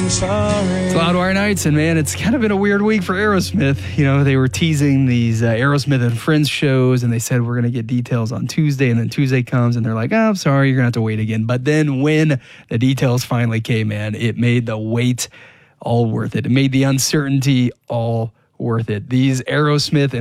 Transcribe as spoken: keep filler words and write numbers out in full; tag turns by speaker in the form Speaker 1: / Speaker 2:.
Speaker 1: I'm sorry.
Speaker 2: It's Loudwire Nights, and man, it's kind of been a weird week for Aerosmith. You know, they were teasing these uh, Aerosmith and Friends shows, and they said we're going to get details on Tuesday, and then Tuesday comes, and they're like, oh, I'm sorry, you're going to have to wait again. But then when the details finally came, man, it made the wait all worth it. It made the uncertainty all worth it. These Aerosmith and